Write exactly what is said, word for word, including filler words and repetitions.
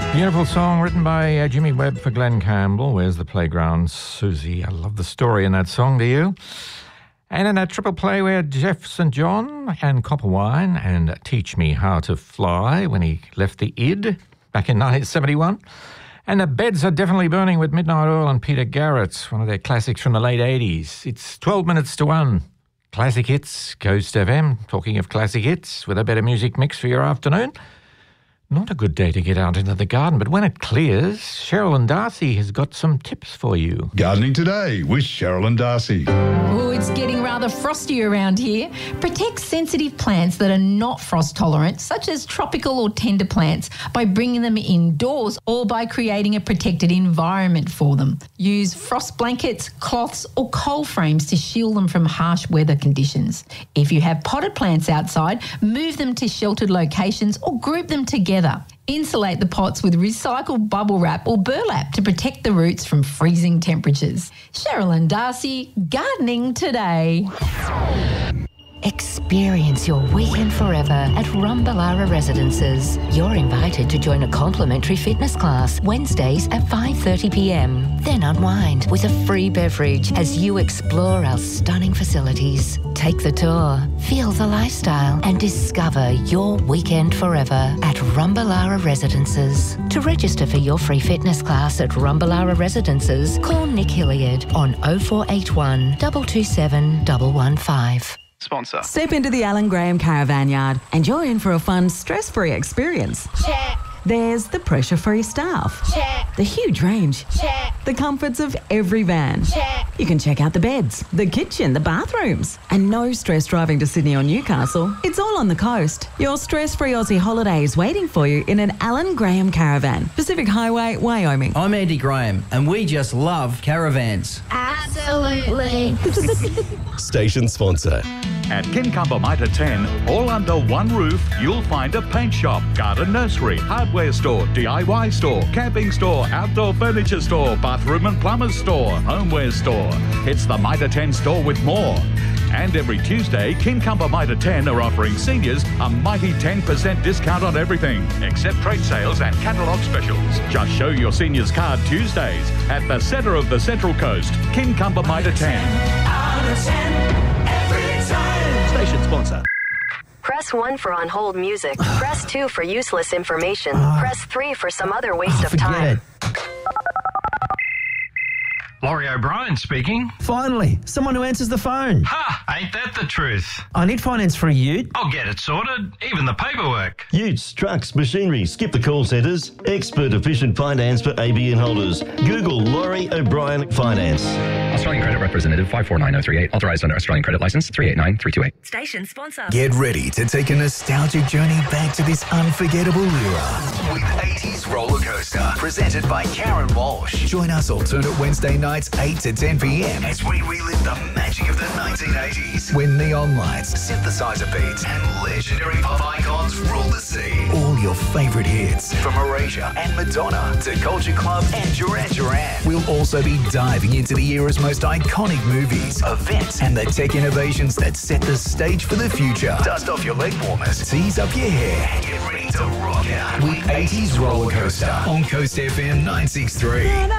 Beautiful song written by uh, Jimmy Webb for Glenn Campbell. Where's the Playground, Susie? I love the story in that song, do you? And in that triple play we had Jeff Saint John and Copper Wine and Teach Me How to Fly when he left the I D back in nineteen seventy-one. And the Beds Are Definitely Burning with Midnight Oil and Peter Garrett, one of their classics from the late eighties. It's twelve minutes to one. Classic Hits, Coast F M. Talking of classic hits, with a better music mix for your afternoon. Not a good day to get out into the garden, but when it clears, Cheryl and Darcy has got some tips for you. Gardening Today with Cheryl and Darcy. Oh, it's getting rather frosty around here. Protect sensitive plants that are not frost tolerant, such as tropical or tender plants, by bringing them indoors or by creating a protected environment for them. Use frost blankets, cloths or coal frames to shield them from harsh weather conditions. If you have potted plants outside, move them to sheltered locations or group them together. Insulate the pots with recycled bubble wrap or burlap to protect the roots from freezing temperatures. Cheryl and Darcy, Gardening Today. Experience your weekend forever at Rumballara Residences. You're invited to join a complimentary fitness class Wednesdays at five thirty p m. Then unwind with a free beverage as you explore our stunning facilities. Take the tour, feel the lifestyle and discover your weekend forever at Rumballara Residences. To register for your free fitness class at Rumballara Residences, call Nick Hilliard on oh four eight one, two two seven, one one five. Sponsor. Step into the Alan Graham Caravan Yard and you're in for a fun, stress-free experience. Check. There's the pressure-free staff. Check. The huge range. Check. The comforts of every van. Check. You can check out the beds, the kitchen, the bathrooms. And no stress driving to Sydney or Newcastle. It's all on the coast. Your stress-free Aussie holiday is waiting for you in an Alan Graham Caravan. Pacific Highway, Wyoming. I'm Andy Graham and we just love caravans. Absolutely. Station sponsor. At Kincumber Mitre ten, all under one roof, you'll find a paint shop, garden nursery, hardware store, D I Y store, camping store, outdoor furniture store, bathroom and plumber's store, homeware store. It's the Mitre ten store with more. And every Tuesday, Kincumber Mitre ten are offering seniors a mighty ten percent discount on everything, except trade sales and catalogue specials. Just show your seniors card Tuesdays at the centre of the Central Coast, Kincumber Mitre ten. Out of ten, every time. Station sponsor. Press one for on hold music. Press two for useless information. Press three for some other waste of time. Laurie O'Brien speaking. Finally, someone who answers the phone. Ha! Ain't that the truth? I need finance for a ute. I'll get it sorted, even the paperwork. Utes, trucks, machinery, skip the call centres. Expert efficient finance for A B N holders. Google Laurie O'Brien Finance. Australian Credit Representative five four nine oh three eight. Authorised under Australian Credit Licence three eight nine three two eight. Station sponsor. Get ready to take a nostalgic journey back to this unforgettable era. With eighties Roller Coaster, presented by Karen Walsh. Join us alternate Wednesday nights eight to ten p m as we relive the magic of the nineteen eighties. When neon lights, synthesizer beats, and legendary pop icons rule the scene. All your favourite hits. From Erasure and Madonna to Culture Club and Duran Duran. We'll also be diving into the era's most iconic movies, events, and the tech innovations that set the stage for the future. Dust off your leg warmers. Tease up your hair. And get ready to rock out with eighties Roller Coaster on Coast F M nine six three.